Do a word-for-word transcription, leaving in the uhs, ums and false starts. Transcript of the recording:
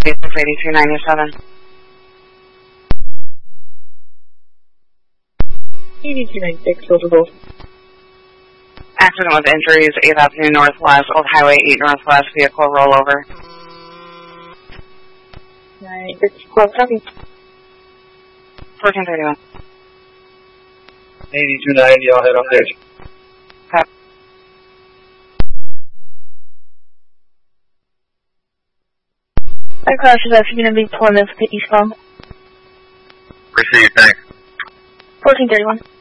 eighty-two ninety-seven. eighty-two ninety-six, Silverbolt. Accident with injuries, eighth Avenue Northwest, Old Highway eight Northwest, vehicle rollover. Alright, it's close, copy. fourteen thirty-one. eighty-two ninety, I'll head up there. Copy. That crash is actually going to be Plymouth to eastbound. Received, thanks. fourteen thirty-one.